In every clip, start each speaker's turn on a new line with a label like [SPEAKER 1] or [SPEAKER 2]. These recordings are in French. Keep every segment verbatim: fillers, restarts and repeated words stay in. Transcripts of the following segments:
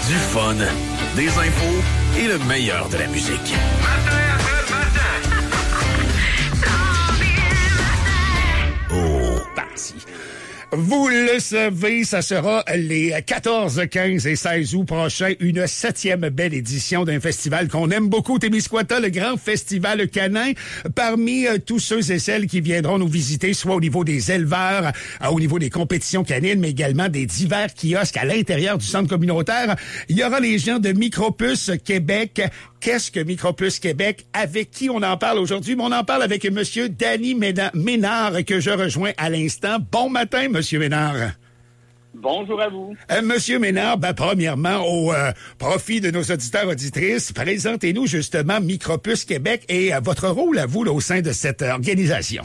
[SPEAKER 1] Du fun, des infos et le meilleur de la musique. Oh, parti. Vous le savez, ça sera les quatorze, quinze et seize août prochains, une septième belle édition d'un festival qu'on aime beaucoup, Témiscouata, le grand festival canin. Parmi euh, tous ceux et celles qui viendront nous visiter, soit au niveau des éleveurs, euh, au niveau des compétitions canines, mais également des divers kiosques à l'intérieur du centre communautaire, il y aura les gens de Micropuce Québec. Qu'est-ce que Micropuce Québec? Avec qui on en parle aujourd'hui? Mais on en parle avec Monsieur Danny Ménard, que je rejoins à l'instant. Bon matin, Monsieur Ménard.
[SPEAKER 2] Bonjour à vous.
[SPEAKER 3] Euh, Monsieur Ménard, ben, premièrement, au euh, profit de nos auditeurs auditrices, présentez-nous justement Micropuce Québec et euh, votre rôle à vous là, au sein de cette euh, organisation.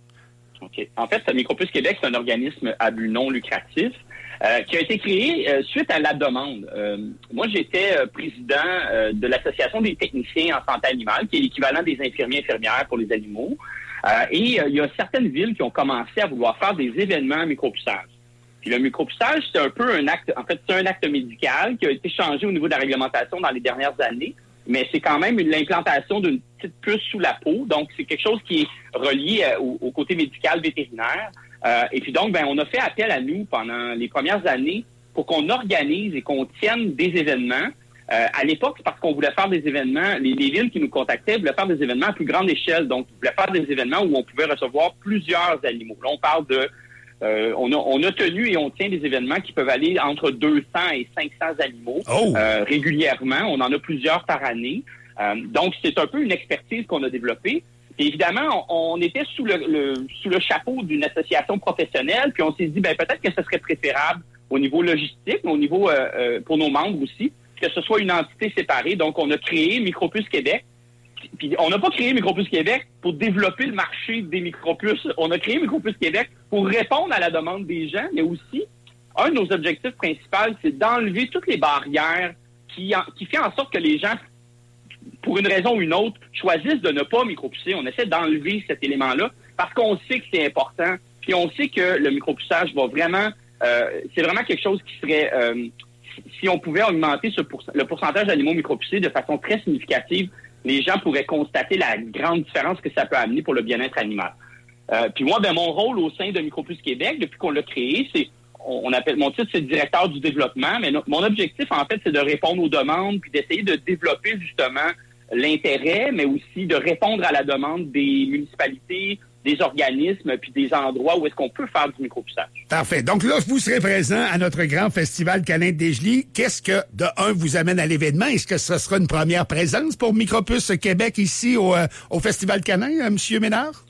[SPEAKER 2] OK. En fait, Micropuce Québec, c'est un organisme à but non lucratif euh, qui a été créé euh, suite à la demande. Euh, moi, j'étais euh, président euh, de l'Association des techniciens en santé animale, qui est l'équivalent des infirmiers infirmières pour les animaux. Euh, et euh, il y a certaines villes qui ont commencé à vouloir faire des événements à micropuçage. Puis le micropuçage, c'est un peu un acte, en fait, c'est un acte médical qui a été changé au niveau de la réglementation dans les dernières années, mais c'est quand même une, l'implantation d'une petite puce sous la peau, donc c'est quelque chose qui est relié euh, au, au côté médical vétérinaire. Euh, et puis donc, ben, on a fait appel à nous pendant les premières années pour qu'on organise et qu'on tienne des événements. Euh, à l'époque, c'est parce qu'on voulait faire des événements, les, les villes qui nous contactaient voulaient faire des événements à plus grande échelle, donc ils voulaient faire des événements où on pouvait recevoir plusieurs animaux. Là, on parle de Euh, on, a, on a tenu et on tient des événements qui peuvent aller entre deux cents et cinq cents animaux
[SPEAKER 3] oh.
[SPEAKER 2] euh, régulièrement. On en a plusieurs par année. Euh, donc, c'est un peu une expertise qu'on a développée. Et évidemment, on, on était sous le, le, sous le chapeau d'une association professionnelle, puis on s'est dit, ben peut-être que ce serait préférable au niveau logistique, mais au niveau, euh, euh, pour nos membres aussi, que ce soit une entité séparée. Donc, on a créé Micropuce Québec. Puis on n'a pas créé Micropuce Québec pour développer le marché des micropuces. On a créé Micropuce Québec pour répondre à la demande des gens, mais aussi, un de nos objectifs principaux, c'est d'enlever toutes les barrières qui, en, qui fait en sorte que les gens, pour une raison ou une autre, choisissent de ne pas micropucer. On essaie d'enlever cet élément-là parce qu'on sait que c'est important. Puis on sait que le micropuçage va vraiment... Euh, c'est vraiment quelque chose qui serait... Euh, si on pouvait augmenter ce pour, le pourcentage d'animaux micropucés de façon très significative, les gens pourraient constater la grande différence que ça peut amener pour le bien-être animal. Euh, puis moi, ben mon rôle au sein de Micropuce Québec, depuis qu'on l'a créé, c'est, on, on appelle, mon titre, c'est directeur du développement, mais no, mon objectif, en fait, c'est de répondre aux demandes, puis d'essayer de développer justement l'intérêt, mais aussi de répondre à la demande des municipalités, des organismes, puis des endroits où est-ce qu'on peut faire du micropuçage.
[SPEAKER 3] Parfait. Donc là, vous serez présent à notre grand festival canin de Desjely. Qu'est-ce que, de un, vous amène à l'événement? Est-ce que ce sera une première présence pour Micropuce Québec ici au, euh, au Festival canin, euh, M. Ménard?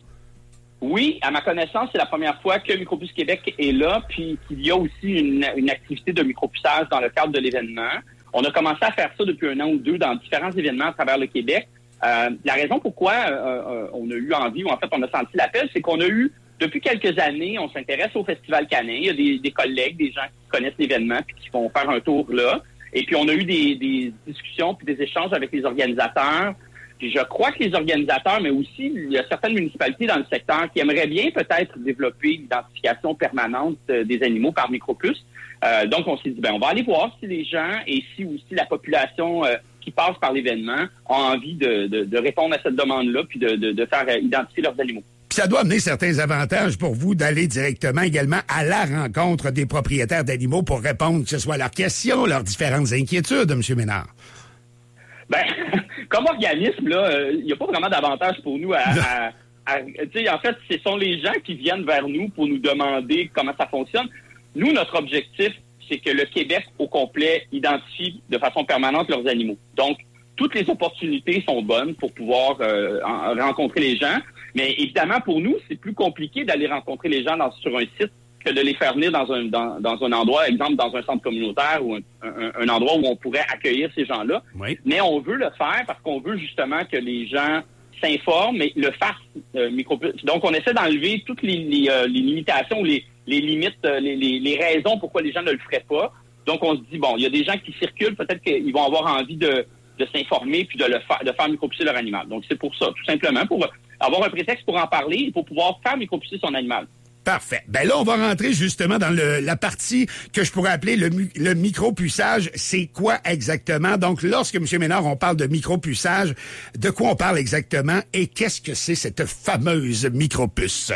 [SPEAKER 2] Oui, à ma connaissance, c'est la première fois que Micropuce Québec est là, puis qu'il y a aussi une, une activité de micropuçage dans le cadre de l'événement. On a commencé à faire ça depuis un an ou deux dans différents événements à travers le Québec. Euh, la raison pourquoi euh, euh, on a eu envie, ou en fait on a senti l'appel, c'est qu'on a eu, depuis quelques années, on s'intéresse au Festival canin. Il y a des, des collègues, des gens qui connaissent l'événement puis qui vont faire un tour là. Et puis on a eu des, des discussions puis des échanges avec les organisateurs. Puis je crois que les organisateurs, mais aussi il y a certaines municipalités dans le secteur qui aimeraient bien peut-être développer l'identification permanente euh, des animaux par micropuce. Euh, donc on s'est dit, ben on va aller voir si les gens et si aussi la population euh, qui passent par l'événement ont envie de, de, de répondre à cette demande-là puis de, de, de faire identifier leurs animaux.
[SPEAKER 3] Puis ça doit amener certains avantages pour vous d'aller directement également à la rencontre des propriétaires d'animaux pour répondre, que ce soit à leurs questions, leurs différentes inquiétudes, M. Ménard.
[SPEAKER 2] Ben, comme organisme, là, il n'y a pas vraiment d'avantage pour nous à... à, à tu sais, en fait, ce sont les gens qui viennent vers nous pour nous demander comment ça fonctionne. Nous, notre objectif, c'est que le Québec au complet identifie de façon permanente leurs animaux. Donc, toutes les opportunités sont bonnes pour pouvoir euh, en, rencontrer les gens. Mais évidemment, pour nous, c'est plus compliqué d'aller rencontrer les gens dans, sur un site que de les faire venir dans un, dans, dans un endroit, exemple dans un centre communautaire ou un, un, un endroit où on pourrait accueillir ces gens-là.
[SPEAKER 3] Oui.
[SPEAKER 2] Mais on veut le faire parce qu'on veut justement que les gens s'informent et le fassent. Euh, micropuce. Donc, on essaie d'enlever toutes les, les, euh, les limitations, les les limites, les, les, les raisons pourquoi les gens ne le feraient pas. Donc, on se dit, bon, il y a des gens qui circulent, peut-être qu'ils vont avoir envie de, de s'informer puis de le faire, de faire micropucer leur animal. Donc, c'est pour ça, tout simplement, pour avoir un prétexte pour en parler et pour pouvoir faire micropucer son animal.
[SPEAKER 1] Parfait. Ben là, on va rentrer justement dans le, la partie que je pourrais appeler le, le micropuçage. C'est quoi exactement? Donc, lorsque, M. Ménard, on parle de micropuçage, de quoi on parle exactement et qu'est-ce que c'est cette fameuse micropuce?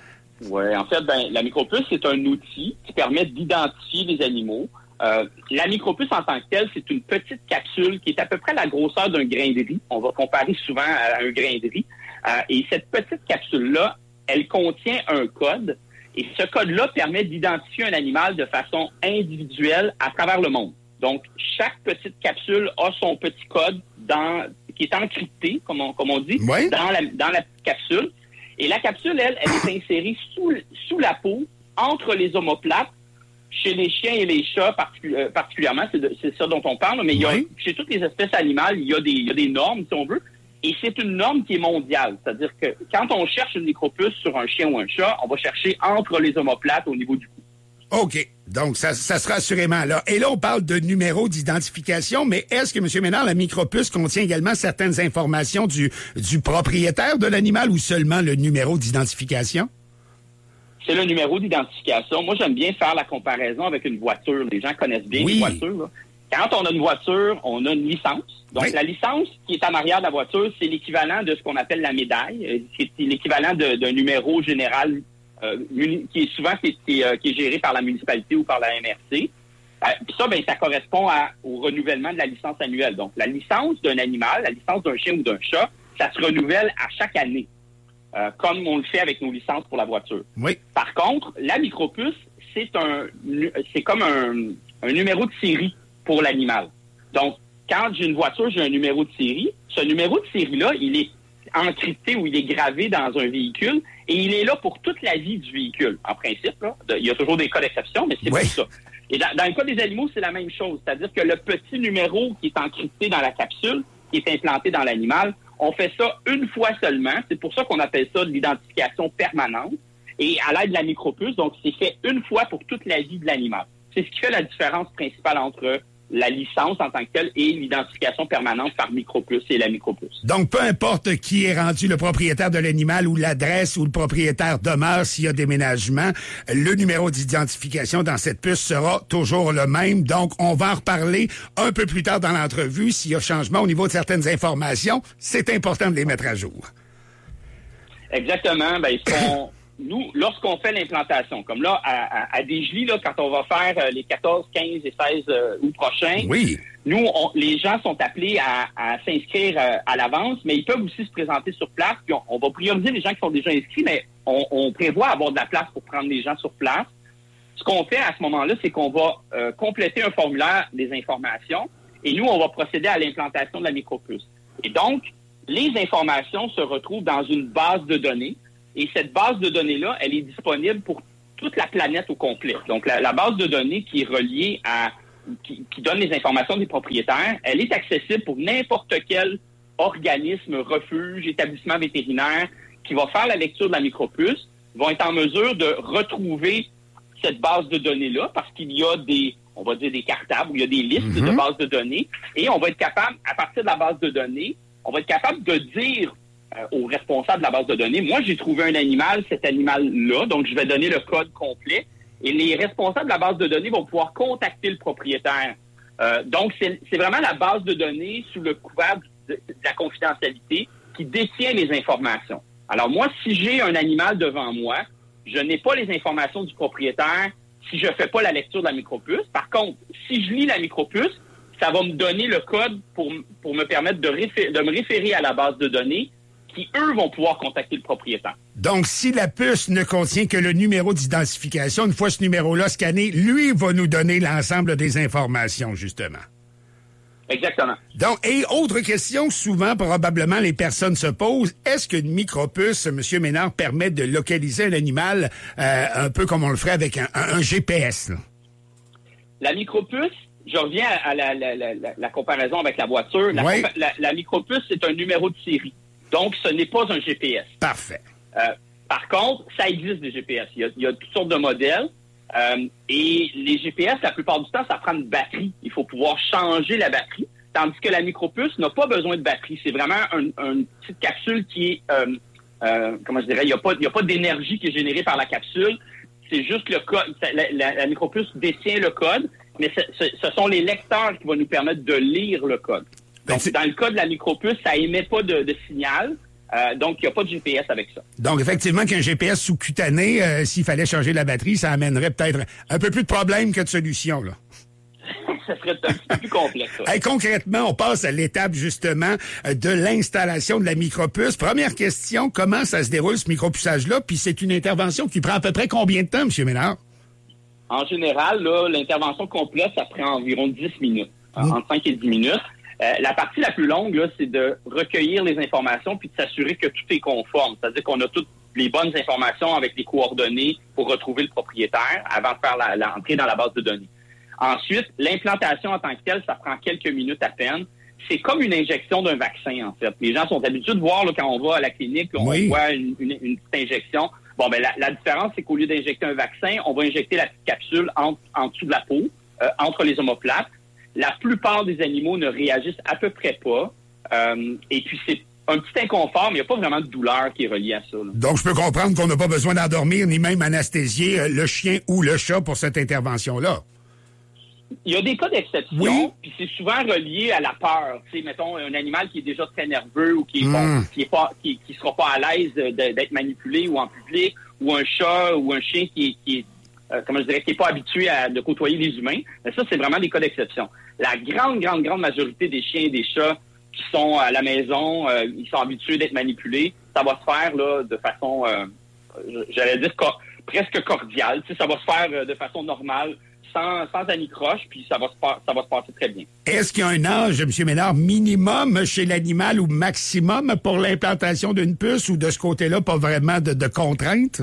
[SPEAKER 2] Oui, en fait, ben, la micropuce, c'est un outil qui permet d'identifier les animaux. Euh, la micropuce en tant que telle, c'est une petite capsule qui est à peu près la grosseur d'un grain de riz. On va comparer souvent à un grain de riz. Euh, et cette petite capsule-là, elle contient un code. Et ce code-là permet d'identifier un animal de façon individuelle à travers le monde. Donc, chaque petite capsule a son petit code dans, qui est encrypté, comme on, comme on dit,
[SPEAKER 1] oui.
[SPEAKER 2] dans la, dans la capsule. Et la capsule, elle, elle est insérée sous, sous la peau, entre les omoplates, chez les chiens et les chats particu- euh, particulièrement, c'est, de, c'est ça dont on parle, mais il y a, oui. chez toutes les espèces animales, il y, a des, il y a des normes, si on veut, et c'est une norme qui est mondiale. C'est-à-dire que quand on cherche une micropuce sur un chien ou un chat, on va chercher entre les omoplates au niveau du cou.
[SPEAKER 1] OK. Donc, ça, ça sera assurément là. Et là, on parle de numéro d'identification, mais est-ce que, M. Ménard, la micropuce contient également certaines informations du, du propriétaire de l'animal ou seulement le numéro d'identification?
[SPEAKER 2] C'est le numéro d'identification. Moi, j'aime bien faire la comparaison avec une voiture. Les gens connaissent bien
[SPEAKER 1] oui.
[SPEAKER 2] les voitures. Là. Quand on a une voiture, on a une licence. Donc, oui. la licence qui est en arrière de la voiture, c'est l'équivalent de ce qu'on appelle la médaille. C'est l'équivalent de, d'un numéro général euh, qui est souvent qui est, qui, est, qui est géré par la municipalité ou par la M R C. Euh, Puis ça, ben, ça correspond à, au renouvellement de la licence annuelle. Donc, la licence d'un animal, la licence d'un chien ou d'un chat, ça se renouvelle à chaque année. Euh, comme on le fait avec nos licences pour la voiture.
[SPEAKER 1] Oui.
[SPEAKER 2] Par contre, la micropuce, c'est un, c'est comme un, un numéro de série pour l'animal. Donc, quand j'ai une voiture, j'ai un numéro de série. Ce numéro de série-là, il est encrypté ou il est gravé dans un véhicule et il est là pour toute la vie du véhicule. En principe, là, il y a toujours des cas d'exception, mais c'est oui. pour ça. Et dans, dans le cas des animaux, c'est la même chose. C'est-à-dire que le petit numéro qui est encrypté dans la capsule, qui est implanté dans l'animal, on fait ça une fois seulement. C'est pour ça qu'on appelle ça de l'identification permanente. Et à l'aide de la micropuce, donc c'est fait une fois pour toute la vie de l'animal. C'est ce qui fait la différence principale entre la licence en tant que telle et l'identification permanente par micropuce et la micropuce.
[SPEAKER 1] Donc, peu importe qui est rendu le propriétaire de l'animal ou l'adresse où le propriétaire demeure s'il y a déménagement, le numéro d'identification dans cette puce sera toujours le même. Donc, on va en reparler un peu plus tard dans l'entrevue. S'il y a changement au niveau de certaines informations, c'est important de les mettre à jour.
[SPEAKER 2] Exactement. Ben, ils sont... Nous, lorsqu'on fait l'implantation, comme là, à, à, à Desjely, là, quand on va faire euh, les quatorze, quinze et seize euh, août prochains,
[SPEAKER 1] oui.
[SPEAKER 2] nous, on, les gens sont appelés à, à s'inscrire euh, à l'avance, mais ils peuvent aussi se présenter sur place. Puis on, on va prioriser les gens qui sont déjà inscrits, mais on, on prévoit avoir de la place pour prendre les gens sur place. Ce qu'on fait à ce moment-là, c'est qu'on va euh, compléter un formulaire des informations et nous, on va procéder à l'implantation de la micropuce. Et donc, les informations se retrouvent dans une base de données. Et cette base de données-là, elle est disponible pour toute la planète au complet. Donc, la, la base de données qui est reliée à, qui, qui donne les informations des propriétaires, elle est accessible pour n'importe quel organisme, refuge, établissement vétérinaire qui va faire la lecture de la micropuce, vont être en mesure de retrouver cette base de données-là parce qu'il y a des, on va dire des cartables, où il y a des listes mm-hmm. de bases de données, et on va être capable, à partir de la base de données, on va être capable de dire aux responsables de la base de données, moi, j'ai trouvé un animal, cet animal-là, donc je vais donner le code complet, et les responsables de la base de données vont pouvoir contacter le propriétaire. Euh, donc, c'est, c'est vraiment la base de données sous le couvert de, de la confidentialité qui détient les informations. Alors, moi, si j'ai un animal devant moi, je n'ai pas les informations du propriétaire si je ne fais pas la lecture de la micropuce. Par contre, si je lis la micropuce, ça va me donner le code pour, pour me permettre de, réfé- de me référer à la base de données qui, eux, vont pouvoir contacter le propriétaire.
[SPEAKER 1] Donc, si la puce ne contient que le numéro d'identification, une fois ce numéro-là scanné, lui va nous donner l'ensemble des informations, justement.
[SPEAKER 2] Exactement.
[SPEAKER 1] Donc, et autre question, souvent, probablement, les personnes se posent, est-ce qu'une micropuce, M. Ménard, permet de localiser un animal euh, un peu comme on le ferait avec un, un, un G P S, là?
[SPEAKER 2] La micropuce, je reviens à la, la, la, la, la comparaison avec la voiture. La,
[SPEAKER 1] oui.
[SPEAKER 2] la, la micropuce, c'est un numéro de série. Donc, ce n'est pas un G P S.
[SPEAKER 1] Parfait.
[SPEAKER 2] Euh, par contre, ça existe des G P S. Il y a, il y a toutes sortes de modèles. Euh, et les G P S, la plupart du temps, ça prend une batterie. Il faut pouvoir changer la batterie. Tandis que la micropuce n'a pas besoin de batterie. C'est vraiment un, une petite capsule qui est euh, euh, comment je dirais, il n'y a pas, il y a pas d'énergie qui est générée par la capsule. C'est juste le code. La, la, la micropuce détient le code, mais ce, ce, ce sont les lecteurs qui vont nous permettre de lire le code. Donc, ben, dans le cas de la micropuce, ça émet pas de, de signal. Euh, donc, il n'y a pas de G P S avec ça.
[SPEAKER 1] Donc, effectivement, qu'un G P S sous-cutané, euh, s'il fallait changer la batterie, ça amènerait peut-être un peu plus de problèmes que de solutions, là.
[SPEAKER 2] Ça serait un petit peu plus complexe.
[SPEAKER 1] Hey, concrètement, on passe à l'étape, justement, de l'installation de la micropuce. Première question, comment ça se déroule, ce micropuçage-là? Puis c'est une intervention qui prend à peu près combien de temps, M. Ménard?
[SPEAKER 2] En général, là, l'intervention complète, ça prend environ dix minutes, mmh. entre cinq et dix minutes. Euh, la partie la plus longue, là, c'est de recueillir les informations puis de s'assurer que tout est conforme. C'est-à-dire qu'on a toutes les bonnes informations avec les coordonnées pour retrouver le propriétaire avant de faire la, l'entrée dans la base de données. Ensuite, l'implantation en tant que telle, ça prend quelques minutes à peine. C'est comme une injection d'un vaccin, en fait. Les gens sont habitués de voir, là, quand on va à la clinique, on oui. voit une, une, une petite injection. Bon, ben la, la différence, c'est qu'au lieu d'injecter un vaccin, on va injecter la petite capsule en, en dessous de la peau, euh, entre les omoplates. La plupart des animaux ne réagissent à peu près pas. Euh, et puis, c'est un petit inconfort, mais il n'y a pas vraiment de douleur qui est reliée à ça, là.
[SPEAKER 1] Donc, je peux comprendre qu'on n'a pas besoin d'endormir ni même anesthésier euh, le chien ou le chat pour cette intervention-là.
[SPEAKER 2] Il y a des cas d'exception, oui. Puis c'est souvent relié à la peur. Tu sais, mettons, un animal qui est déjà très nerveux ou qui est, mmh. bon, qui est pas, qui, qui sera pas à l'aise de, d'être manipulé ou en public, ou un chat ou un chien qui, qui est Euh, comment je dirais, qui n'est pas habitué à de côtoyer les humains. Mais ça, c'est vraiment des cas d'exception. La grande, grande, grande majorité des chiens et des chats qui sont à la maison, euh, ils sont habitués d'être manipulés. Ça va se faire là de façon, euh, j'allais dire cor- presque cordiale. Tu sais, ça va se faire euh, de façon normale, sans, sans anicroche, puis ça va se ça va se passer très bien.
[SPEAKER 1] Est-ce qu'il y a un âge, M. Ménard, minimum chez l'animal ou maximum pour l'implantation d'une puce, ou de ce côté-là, pas vraiment de, de contraintes?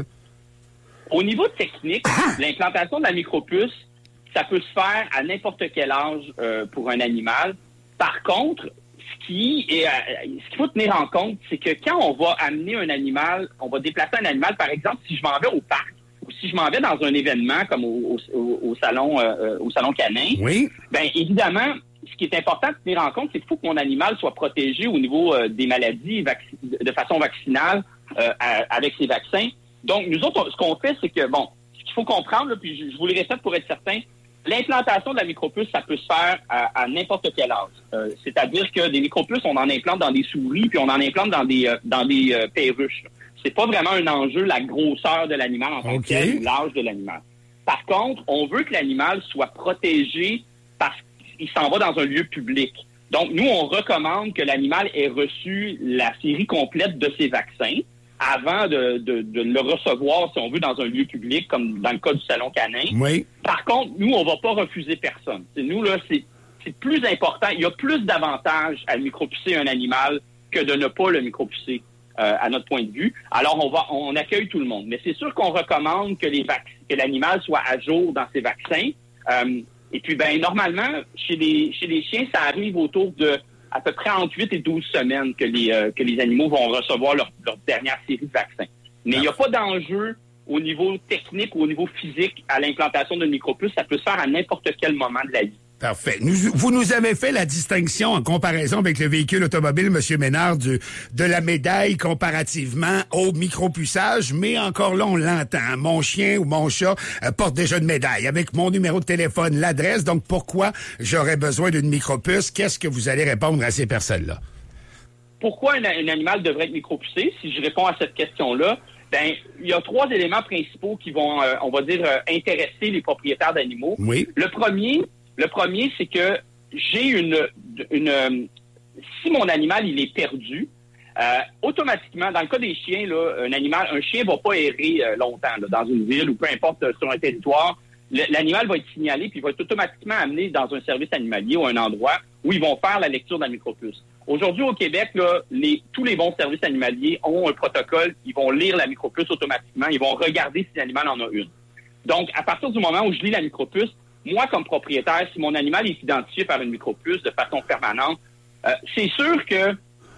[SPEAKER 2] Au niveau technique, l'implantation de la micropuce, ça peut se faire à n'importe quel âge euh, pour un animal. Par contre, ce qui est, euh, ce qu'il faut tenir en compte, c'est que quand on va amener un animal, on va déplacer un animal, par exemple, si je m'en vais au parc ou si je m'en vais dans un événement comme au, au, au salon euh, au salon canin,
[SPEAKER 1] oui.
[SPEAKER 2] Ben évidemment, ce qui est important de tenir en compte, c'est qu'il faut que mon animal soit protégé au niveau euh, des maladies vac- de façon vaccinale euh, à, avec ces vaccins. Donc, nous autres, ce qu'on fait, c'est que, bon, ce qu'il faut comprendre, là, puis je, je vous le répète pour être certain, l'implantation de la micropuce, ça peut se faire à, à n'importe quel âge. Euh, c'est-à-dire que des micropuces, on en implante dans des souris, puis on en implante dans des euh, dans des euh, perruches. C'est pas vraiment un enjeu, la grosseur de l'animal en tant que tel, ou l'âge de l'animal. Par contre, on veut que l'animal soit protégé parce qu'il s'en va dans un lieu public. Donc, nous, on recommande que l'animal ait reçu la série complète de ses vaccins avant de, de, de le recevoir, si on veut, dans un lieu public, comme dans le cas du salon canin.
[SPEAKER 1] Oui.
[SPEAKER 2] Par contre, nous, on va pas refuser personne. C'est, nous, là, c'est, c'est plus important. Il y a plus d'avantages à micropucer un animal que de ne pas le micropucer, euh, à notre point de vue. Alors, on va, on accueille tout le monde. Mais c'est sûr qu'on recommande que les vac- que l'animal soit à jour dans ses vaccins. Euh, et puis, ben, normalement, chez les, chez les chiens, ça arrive autour de à peu près entre huit et douze semaines que les, euh, que les animaux vont recevoir leur, leur dernière série de vaccins. Mais il n'y a pas d'enjeu au niveau technique ou au niveau physique à l'implantation d'une micropuce. Ça peut se faire à n'importe quel moment de la vie.
[SPEAKER 1] Parfait. Nous, vous nous avez fait la distinction en comparaison avec le véhicule automobile, M. Ménard, du, de la médaille comparativement au micropuçage, mais encore là, on l'entend. Mon chien ou mon chat euh, porte déjà une médaille avec mon numéro de téléphone, l'adresse. Donc, pourquoi j'aurais besoin d'une micropuce? Qu'est-ce que vous allez répondre à ces personnes-là?
[SPEAKER 2] Pourquoi un, un animal devrait être micropucé? Si je réponds à cette question-là, ben, il y a trois éléments principaux qui vont, euh, on va dire, euh, intéresser les propriétaires d'animaux.
[SPEAKER 1] Oui.
[SPEAKER 2] Le premier... Le premier, c'est que j'ai une, une... Si mon animal, il est perdu, euh, automatiquement, dans le cas des chiens, là, un animal, un chien va pas errer euh, longtemps là, dans une ville ou peu importe euh, sur un territoire. Le, l'animal va être signalé puis il va être automatiquement amené dans un service animalier ou un endroit où ils vont faire la lecture de la micropuce. Aujourd'hui, au Québec, là, les, tous les bons services animaliers ont un protocole. Ils vont lire la micropuce automatiquement. Ils vont regarder si l'animal en a une. Donc, à partir du moment où je lis la micropuce, moi, comme propriétaire, si mon animal est identifié par une micropuce de façon permanente, euh, c'est sûr que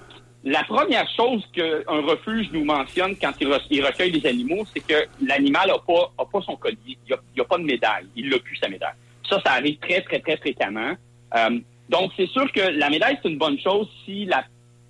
[SPEAKER 2] la première chose qu'un refuge nous mentionne quand il, re- il recueille des animaux, c'est que l'animal n'a pas, a pas son collier, il n'y a, a pas de médaille, il n'a plus sa médaille. Ça, ça arrive très, très, très fréquemment. Euh, donc, c'est sûr que la médaille, c'est une bonne chose si la,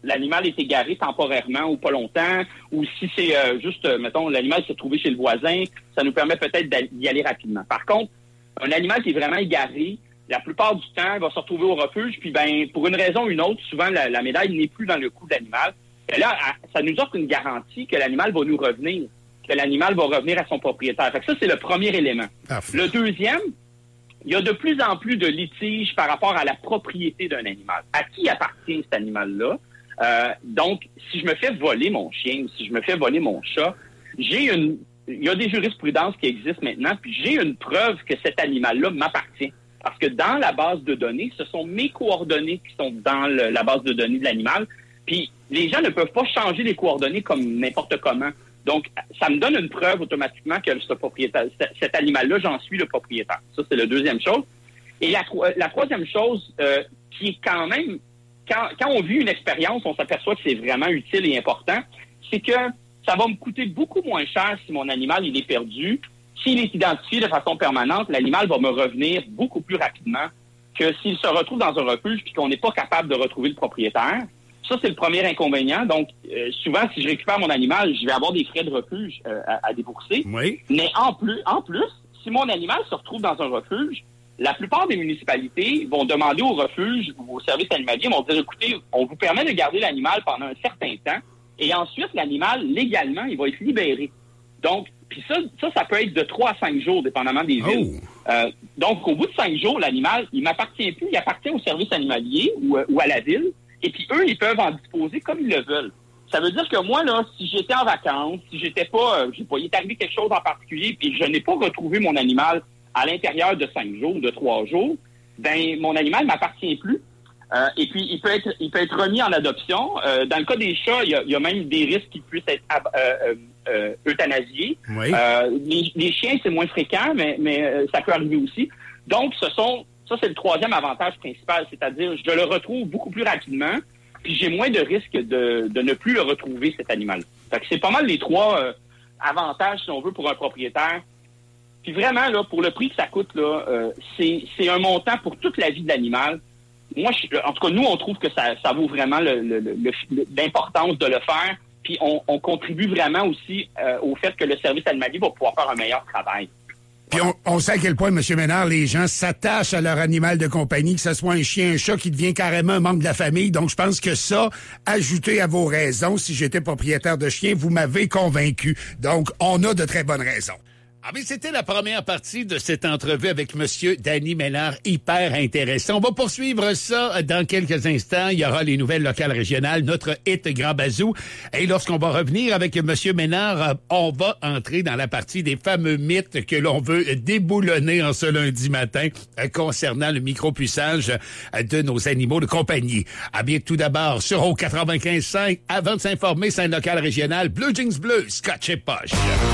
[SPEAKER 2] l'animal est égaré temporairement ou pas longtemps, ou si c'est euh, juste, euh, mettons, l'animal s'est trouvé chez le voisin, ça nous permet peut-être d'y aller rapidement. Par contre, un animal qui est vraiment égaré, la plupart du temps, va se retrouver au refuge, puis ben pour une raison ou une autre, souvent la, la médaille n'est plus dans le cou de l'animal. Et là, ça nous offre une garantie que l'animal va nous revenir, que l'animal va revenir à son propriétaire. Fait que ça, c'est le premier élément. Ah, le deuxième, il y a de plus en plus de litiges par rapport à la propriété d'un animal. À qui appartient cet animal-là? Euh, donc, si je me fais voler mon chien ou si je me fais voler mon chat, j'ai une, il y a des jurisprudences qui existent maintenant, puis j'ai une preuve que cet animal-là m'appartient. Parce que dans la base de données, ce sont mes coordonnées qui sont dans le, la base de données de l'animal. Puis les gens ne peuvent pas changer les coordonnées comme n'importe comment. Donc, ça me donne une preuve automatiquement que ce propriétaire, cet animal-là, j'en suis le propriétaire. Ça, c'est la deuxième chose. Et la, la troisième chose, euh, qui est quand même, quand, quand on vit une expérience, on s'aperçoit que c'est vraiment utile et important, c'est que ça va me coûter beaucoup moins cher si mon animal, il est perdu. S'il est identifié de façon permanente, l'animal va me revenir beaucoup plus rapidement que s'il se retrouve dans un refuge puis qu'on n'est pas capable de retrouver le propriétaire. Ça, c'est le premier inconvénient. Donc, euh, souvent, si je récupère mon animal, je vais avoir des frais de refuge euh, à, à débourser.
[SPEAKER 1] Oui.
[SPEAKER 2] Mais en plus, en plus, si mon animal se retrouve dans un refuge, la plupart des municipalités vont demander au refuge ou au service animalier, vont dire, écoutez, on vous permet de garder l'animal pendant un certain temps et ensuite, l'animal, légalement, il va être libéré. Donc, puis ça, ça, ça peut être de trois à cinq jours, dépendamment des villes. Oh. Euh, donc, au bout de cinq jours, l'animal, il m'appartient plus, il appartient au service animalier ou, ou à la ville. Et puis, eux, ils peuvent en disposer comme ils le veulent. Ça veut dire que moi, là, si j'étais en vacances, si j'étais pas, euh, je sais pas, il est arrivé quelque chose en particulier, puis je n'ai pas retrouvé mon animal à l'intérieur de cinq jours, de trois jours, ben, mon animal m'appartient plus. Euh, et puis, il peut être, il peut être remis en adoption. Euh, dans le cas des chats, il y a, il y a même des risques qu'il puisse être euh, euh, euthanasié.
[SPEAKER 1] Oui.
[SPEAKER 2] Euh, les, les chiens, c'est moins fréquent, mais, mais euh, ça peut arriver aussi. Donc, ce sont, ça, c'est le troisième avantage principal, c'est-à-dire, je le retrouve beaucoup plus rapidement, puis j'ai moins de risques de, de ne plus le retrouver, cet animal. Fait que c'est pas mal les trois euh, avantages, si on veut, pour un propriétaire. Puis vraiment, là, pour le prix que ça coûte, là, euh, c'est, c'est un montant pour toute la vie de l'animal. Moi, je, en tout cas, nous, on trouve que ça, ça vaut vraiment le, le, le, le, l'importance de le faire. Puis on, on contribue vraiment aussi euh, au fait que le service animalier va pouvoir faire un meilleur travail.
[SPEAKER 1] Puis on, on sait à quel point, M. Ménard, les gens s'attachent à leur animal de compagnie, que ce soit un chien, un chat, qui devient carrément un membre de la famille. Donc, je pense que ça, ajouté à vos raisons, si j'étais propriétaire de chien, vous m'avez convaincu. Donc, on a de très bonnes raisons. Ah mais c'était la première partie de cette entrevue avec Monsieur Danny Ménard, hyper intéressant. On va poursuivre ça dans quelques instants. Il y aura les nouvelles locales régionales, notre hit Grand Bazou. Et lorsqu'on va revenir avec Monsieur Ménard, on va entrer dans la partie des fameux mythes que l'on veut déboulonner en ce lundi matin concernant le micropuçage de nos animaux de compagnie. À bien tout d'abord sur au quatre-vingt-quinze cinq, avant de s'informer, c'est un local régional, Blue Jeans Bleu, Scotch et Poche.